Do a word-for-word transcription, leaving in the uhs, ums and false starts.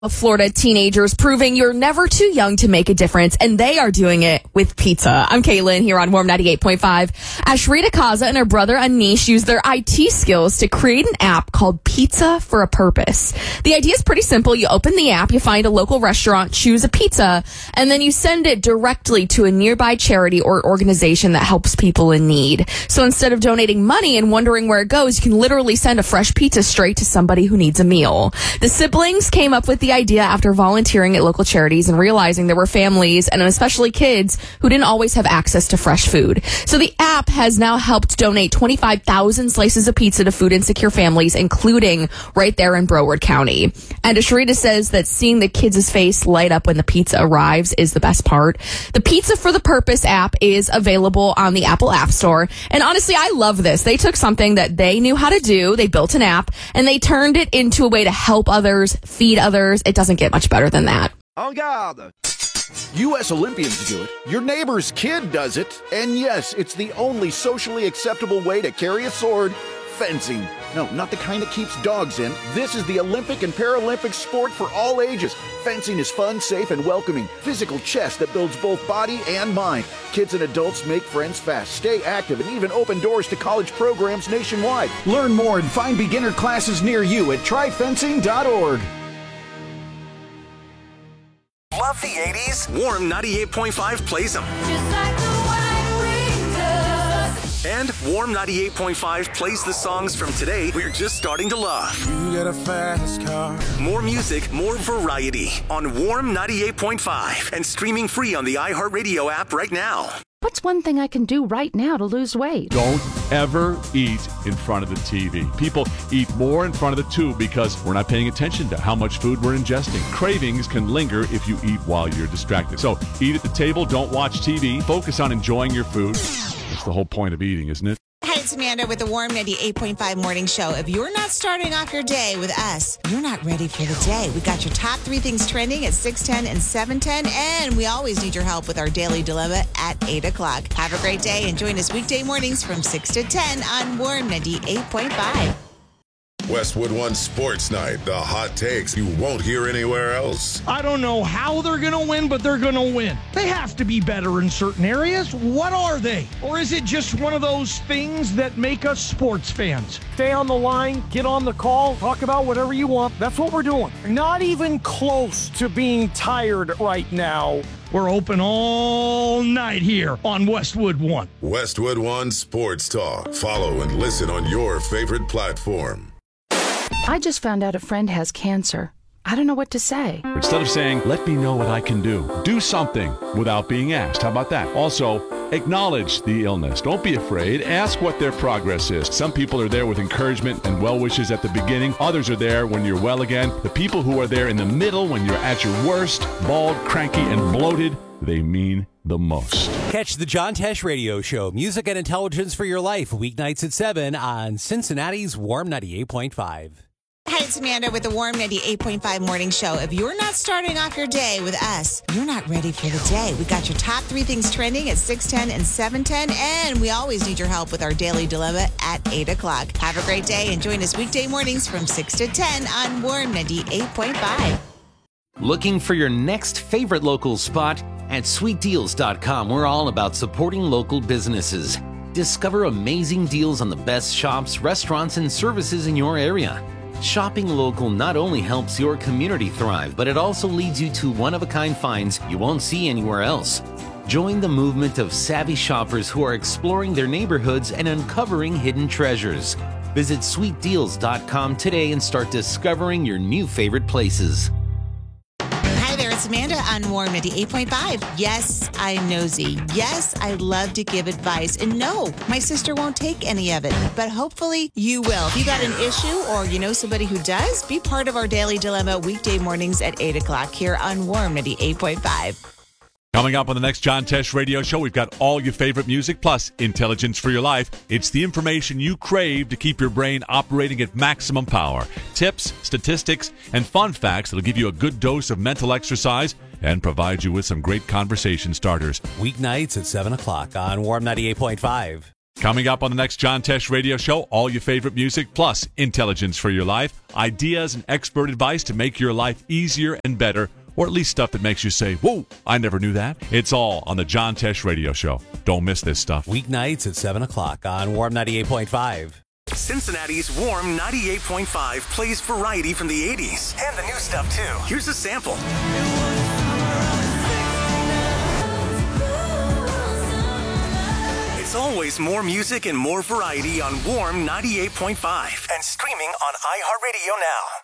Of Florida teenagers proving you're never too young to make a difference, and they are doing it with pizza. I'm Caitlin here on Warm ninety-eight point five. Ashrita Kaza and her brother Anish used their I T skills to create an app called Pizza for a Purpose. The idea is pretty simple. You open the app, you find a local restaurant, choose a pizza, and then you send it directly to a nearby charity or organization that helps people in need. So instead of donating money and wondering where it goes, you can literally send a fresh pizza straight to somebody who needs a meal. The siblings came up with the idea after volunteering at local charities and realizing there were families, and especially kids, who didn't always have access to fresh food. So the app has now helped donate twenty-five thousand slices of pizza to food insecure families, including right there in Broward County. And Ashrita says that seeing the kids' face light up when the pizza arrives is the best part. The Pizza for the Purpose app is available on the Apple App Store. And honestly, I love this. They took something that they knew how to do, they built an app, and they turned it into a way to help others, feed others. It doesn't get much better than that. En garde! U S Olympians do it, your neighbor's kid does it, and yes, it's the only socially acceptable way to carry a sword: fencing. No, not the kind that keeps dogs in. This is the Olympic and Paralympic sport for all ages. Fencing is fun, safe, and welcoming. Physical chess that builds both body and mind. Kids and adults make friends fast, stay active, and even open doors to college programs nationwide. Learn more and find beginner classes near you at try fencing dot org. Love the eighties? Warm ninety-eight point five plays them. Just like the white wing does. And Warm ninety-eight point five plays the songs from today we're just starting to love. You got a fast car. More music, more variety on Warm ninety-eight point five and streaming free on the iHeartRadio app right now. What's one thing I can do right now to lose weight? Don't ever eat in front of the T V. People eat more in front of the tube because we're not paying attention to how much food we're ingesting. Cravings can linger if you eat while you're distracted. So eat at the table, don't watch T V, focus on enjoying your food. That's the whole point of eating, isn't it? Hi, it's Amanda with the Warm ninety-eight point five Morning Show. If you're not starting off your day with us, you're not ready for the day. We got your top three things trending at six ten and seven ten, and we always need your help with our Daily Dilemma at eight o'clock. Have a great day and join us weekday mornings from six to ten on Warm ninety-eight point five. Westwood One Sports Night, the hot takes you won't hear anywhere else. I don't know how they're going to win, but they're going to win. They have to be better in certain areas. What are they? Or is it just one of those things that make us sports fans? Stay on the line, get on the call, talk about whatever you want. That's what we're doing. Not even close to being tired right now. We're open all night here on Westwood One. Westwood One Sports Talk. Follow and listen on your favorite platform. I just found out a friend has cancer. I don't know what to say. Instead of saying, let me know what I can do, do something without being asked. How about that? Also, acknowledge the illness. Don't be afraid. Ask what their progress is. Some people are there with encouragement and well wishes at the beginning. Others are there when you're well again. The people who are there in the middle when you're at your worst, bald, cranky, and bloated, they mean the most. Catch the John Tesh Radio Show, music and intelligence for your life, weeknights at seven on Cincinnati's Warm ninety-eight point five. Hi, it's Amanda with the Warm ninety-eight point five Morning Show. If you're not starting off your day with us, you're not ready for the day. We got your top three things trending at six ten and seven ten, and we always need your help with our Daily Dilemma at eight o'clock. Have a great day and join us weekday mornings from six to ten on Warm ninety-eight point five. Looking for your next favorite local spot? At sweet deals dot com, we're all about supporting local businesses. Discover amazing deals on the best shops, restaurants, and services in your area. Shopping local not only helps your community thrive, but it also leads you to one-of-a-kind finds you won't see anywhere else. Join the movement of savvy shoppers who are exploring their neighborhoods and uncovering hidden treasures. Visit sweet deals dot com today and start discovering your new favorite places. Hi there, it's Amanda on Warm ninety-eight point five. Yes, I'm nosy. Yes, I love to give advice. And no, my sister won't take any of it. But hopefully you will. If you got an issue or you know somebody who does, be part of our Daily Dilemma weekday mornings at eight o'clock here on Warm ninety-eight point five. Coming up on the next John Tesh Radio Show, we've got all your favorite music plus intelligence for your life. It's the information you crave to keep your brain operating at maximum power. Tips, statistics, and fun facts that'll give you a good dose of mental exercise and provide you with some great conversation starters. Weeknights at seven o'clock on Warm ninety-eight point five. Coming up on the next John Tesh Radio Show, all your favorite music plus intelligence for your life, ideas and expert advice to make your life easier and better, or at least stuff that makes you say, whoa, I never knew that. It's all on the John Tesh Radio Show. Don't miss this stuff. Weeknights at seven o'clock on Warm ninety-eight point five. Cincinnati's Warm ninety-eight point five plays variety from the eighties and the new stuff, too. Here's a sample. It's always more music and more variety on Warm ninety-eight point five and streaming on iHeartRadio now.